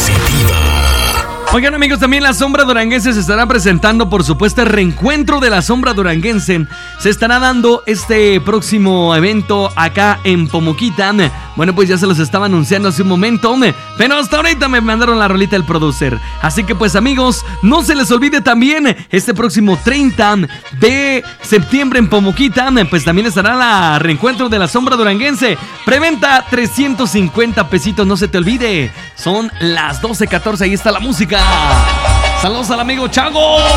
Positiva. Oigan, amigos, también la Sombra Duranguense se estará presentando, por supuesto, el reencuentro de la Sombra Duranguense. Se estará dando este próximo evento acá en Pomoquita. Bueno, pues ya se los estaba anunciando hace un momento, pero hasta ahorita me mandaron la rolita del producer. Así que pues, amigos, no se les olvide también este próximo 30 de septiembre en Pomoquita, pues también estará la reencuentro de la Sombra Duranguense. Preventa 350 pesitos, no se te olvide. Son las 12:14, ahí está la música. Saludos al amigo Chago.